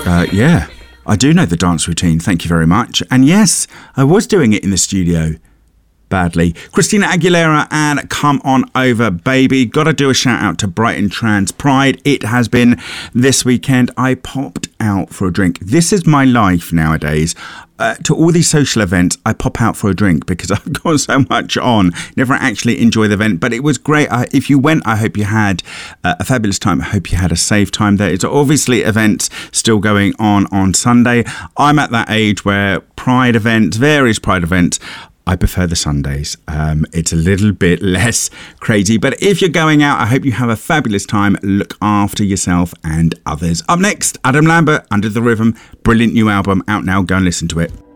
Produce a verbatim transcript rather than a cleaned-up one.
Uh, yeah, I do know the dance routine. Thank you very much. And yes, I was doing it in the studio. Badly. Christina Aguilera and Come On Over Baby. Gotta do a shout out to Brighton Trans Pride. It has been this weekend. I popped out for a drink. This is my life nowadays. Uh, to all these social events, I pop out for a drink because I've got so much on. Never actually enjoy the event, but it was great. I, if you went, I hope you had uh, a fabulous time. I hope you had a safe time there. It's obviously events still going on on Sunday. I'm at that age where Pride events, various Pride events, I prefer the Sundays. Um, it's a little bit less crazy. But if you're going out, I hope you have a fabulous time. Look after yourself and others. Up next, Adam Lambert, Under the Rhythm. Brilliant new album out now. Go and listen to it.